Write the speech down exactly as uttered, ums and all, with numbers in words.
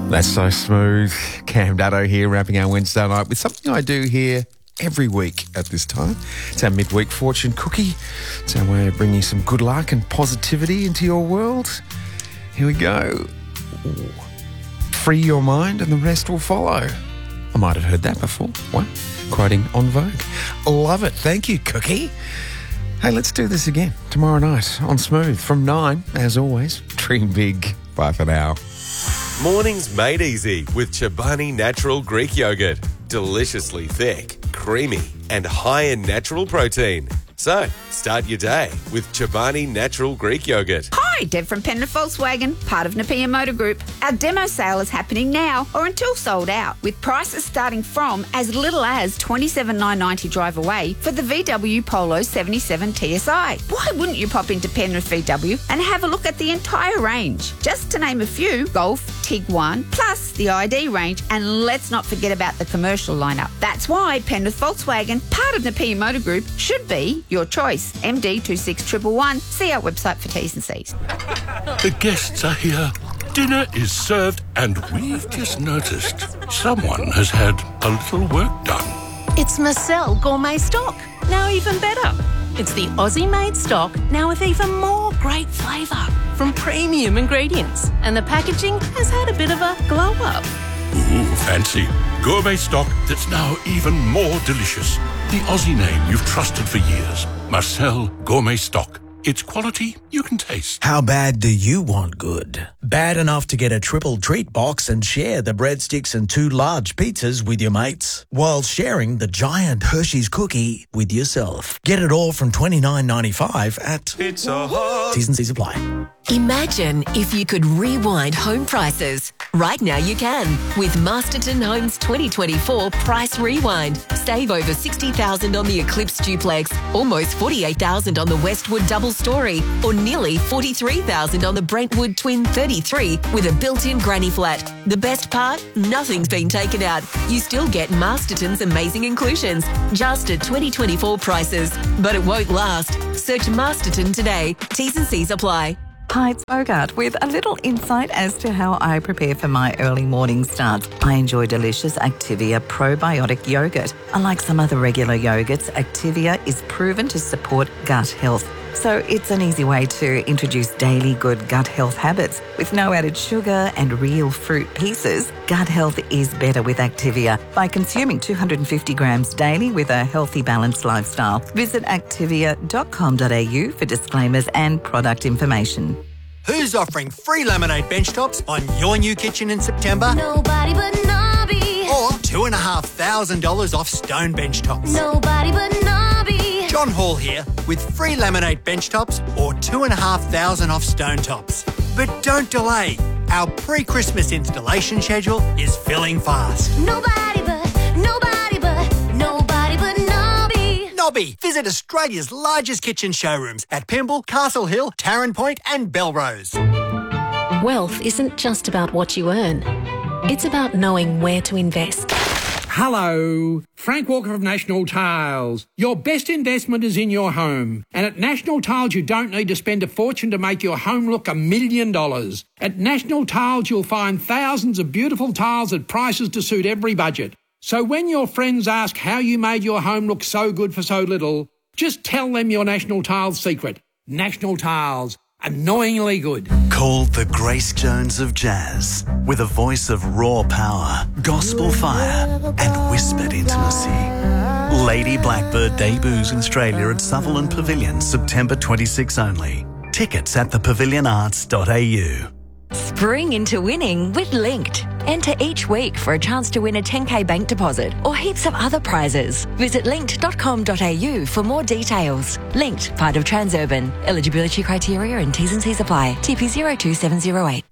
That's so smooth. Cam Dutto here, wrapping our Wednesday night with something I do here every week at this time. It's our midweek fortune cookie. It's our way of bringing some good luck and positivity into your world. Here we go. Ooh. Free your mind and the rest will follow. I might have heard that before. What? Quoting En Vogue. Love it. Thank you, Cookie. Hey, let's do this again tomorrow night on Smooth from nine, as always. Dream big. Bye for now. Mornings made easy with Chobani Natural Greek Yogurt. Deliciously thick, creamy, and high in natural protein. So, start your day with Chobani Natural Greek Yogurt. Hi, Deb from Penrith Volkswagen, part of Napier Motor Group. Our demo sale is happening now or until sold out, with prices starting from as little as twenty-seven thousand nine hundred ninety dollars drive away for the V W Polo seventy-seven T S I. Why wouldn't you pop into Penrith V W and have a look at the entire range? Just to name a few, Golf, Tiguan, plus the I D range, and let's not forget about the commercial lineup. That's why Penrith Volkswagen, part of Napier Motor Group, should be your choice. M D two six one one one. See our website for T's and C's. The guests are here. Dinner is served, and we've just noticed someone has had a little work done. It's Marcel Gourmet Stock, now even better. It's the Aussie-made stock, now with even more great flavour from premium ingredients. And the packaging has had a bit of a glow-up. Ooh, fancy. Gourmet stock that's now even more delicious. The Aussie name you've trusted for years. Marcel Gourmet Stock. It's quality you can taste. How bad do you want good? Bad enough to get a triple treat box and share the breadsticks and two large pizzas with your mates, while sharing the giant Hershey's cookie with yourself. Get it all from twenty-nine ninety-five at Pizza Hut. T's and C's apply. Imagine if you could rewind home prices. Right now you can with Masterton Homes twenty twenty-four Price Rewind. Save over sixty thousand dollars on the Eclipse Duplex, almost forty-eight thousand dollars on the Westwood Double Story, or nearly forty-three thousand dollars on the Brentwood Twin thirty-three with a built-in granny flat. The best part? Nothing's been taken out. You still get Masterton's amazing inclusions, just at twenty twenty-four prices. But it won't last. Search Masterton today. T's and C's apply. Hi, it's Bogart with a little insight as to how I prepare for my early morning starts. I enjoy delicious Activia probiotic yogurt. Unlike some other regular yogurts, Activia is proven to support gut health. So it's an easy way to introduce daily good gut health habits. With no added sugar and real fruit pieces, gut health is better with Activia by consuming two hundred fifty grams daily with a healthy, balanced lifestyle. Visit activia dot com dot a u for disclaimers and product information. Who's offering free laminate bench tops on your new kitchen in September? Nobody but Nobby. Or two and a half thousand dollars off stone bench tops? Nobody but Nobby. John Hall here with free laminate bench tops or two and a half thousand off stone tops. But don't delay. Our pre-Christmas installation schedule is filling fast. Nobody but, nobody but, nobody but Nobby. Nobby. Visit Australia's largest kitchen showrooms at Pymble, Castle Hill, Tarrant Point and Belrose. Wealth isn't just about what you earn. It's about knowing where to invest. Hello, Frank Walker of National Tiles. Your best investment is in your home. And at National Tiles, you don't need to spend a fortune to make your home look a million dollars. At National Tiles, you'll find thousands of beautiful tiles at prices to suit every budget. So when your friends ask how you made your home look so good for so little, just tell them your National Tiles secret. National Tiles. Annoyingly good. Called the Grace Jones of jazz, with a voice of raw power, gospel fire and whispered intimacy. Lady Blackbird debuts in Australia at Sutherland Pavilion September twenty-sixth only. Tickets at the pavilion arts dot a u. Spring into winning with Linked. Enter each week for a chance to win a ten K bank deposit or heaps of other prizes. Visit linked dot com dot a u for more details. Linked, part of Transurban. Eligibility criteria and T's and C's apply. T P zero two seven zero eight.